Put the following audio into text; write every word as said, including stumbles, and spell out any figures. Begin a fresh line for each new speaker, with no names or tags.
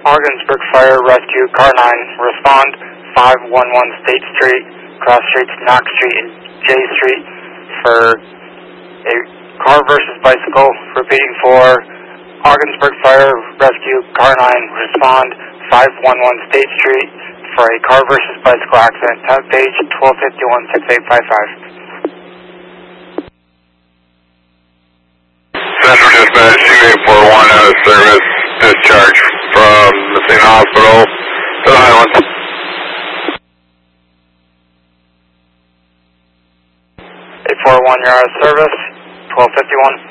Ogdensburg Fire Rescue, Car nine, respond five one one State Street, cross streets Knox Street and J Street for a car versus bicycle. Repeating for Ogdensburg Fire Rescue, Car nine, respond five one one State Street for a car versus bicycle accident. Top page twelve fifty-one, six eight five five.
Central Dispatch, two eight four one out of service, discharge from Messina Hospital to the Highlands.
eight four one, you're out of service, twelve fifty-one.